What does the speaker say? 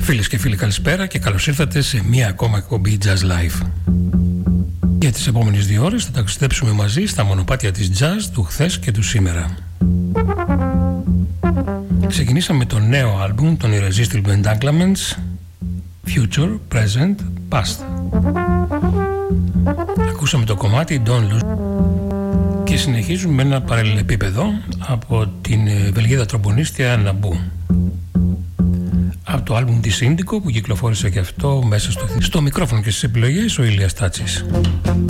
Φίλες και φίλοι, καλησπέρα και καλώς ήρθατε σε μία ακόμα εκπομπή Jazz Live. Για τις επόμενες 2 ώρες θα ταξιδέψουμε μαζί στα μονοπάτια της jazz του χθες και του σήμερα. Ξεκινήσαμε με το νέο άλμπουμ των Irresistible Entanglements, Future, Present, Past. Ακούσαμε το κομμάτι Don't Lose και συνεχίζουμε με ένα παραλληλεπίπεδο από την Βελγίδα τρομπονίστια Ναμπού, από το άλμπουμ της Indigo που κυκλοφόρησε και αυτό μέσα στο μικρόφωνο και στις επιλογές ο Ηλίας Τάτσης.